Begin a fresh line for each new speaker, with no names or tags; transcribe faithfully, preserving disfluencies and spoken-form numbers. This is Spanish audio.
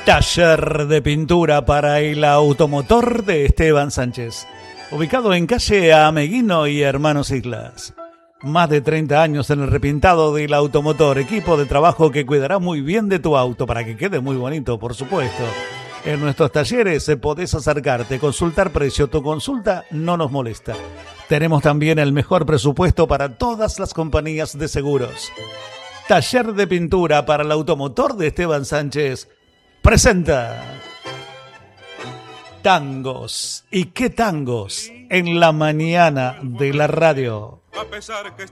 Taller de pintura para el automotor de Esteban Sánchez, ubicado en calle Ameguino y Hermanos Islas. Más de treinta años en el repintado del automotor, equipo de trabajo que cuidará muy bien de tu auto para que quede muy bonito, por supuesto. En nuestros talleres podés acercarte, consultar precio, tu consulta no nos molesta. Tenemos también el mejor presupuesto para todas las compañías de seguros. Taller de pintura para el automotor de Esteban Sánchez presenta Tangos. ¿Y qué tangos? En la mañana de la radio.
A pesar que